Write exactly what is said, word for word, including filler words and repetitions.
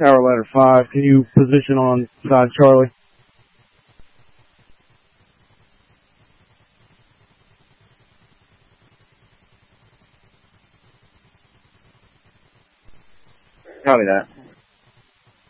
Tower ladder five, can you position on side Charlie? Copy that.